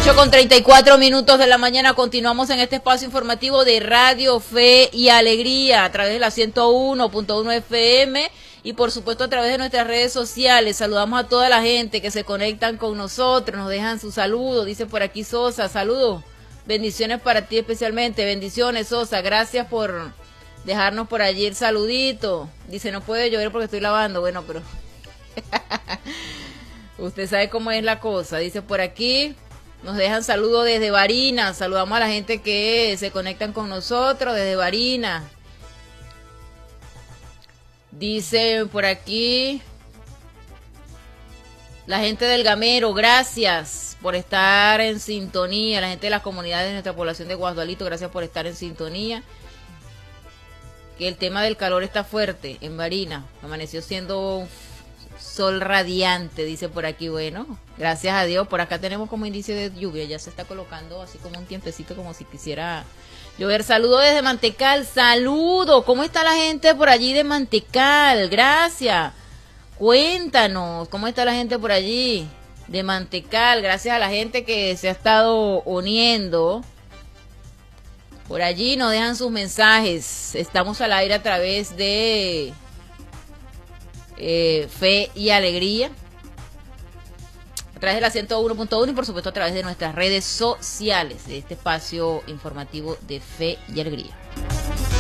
8:34 de la mañana, continuamos en este espacio informativo de Radio Fe y Alegría a través de la 101.1 FM y por supuesto a través de nuestras redes sociales. Saludamos a toda la gente que se conectan con nosotros, nos dejan su saludo, dice por aquí Sosa, saludos, bendiciones para ti especialmente, bendiciones Sosa, gracias por dejarnos por allí el saludito. Dice no puede llover porque estoy lavando, bueno pero usted sabe cómo es la cosa, dice por aquí. Nos dejan saludos desde Barinas, saludamos a la gente que se conectan con nosotros desde Barinas. Dice por aquí, la gente del Gamero, gracias por estar en sintonía, la gente de las comunidades de nuestra población de Guasdualito, gracias por estar en sintonía. Que el tema del calor está fuerte en Barinas, amaneció siendo un sol radiante, dice por aquí, bueno, gracias a Dios, por acá tenemos como indicio de lluvia, ya se está colocando así como un tiempecito como si quisiera llover. Saludo desde Mantecal, saludo, ¿cómo está la gente por allí de Mantecal? Gracias, cuéntanos, ¿cómo está la gente por allí de Mantecal? Gracias a la gente que se ha estado uniendo. Por allí nos dejan sus mensajes, estamos al aire a través de Fe y Alegría a través de la 101.1 y por supuesto a través de nuestras redes sociales de este espacio informativo de Fe y Alegría.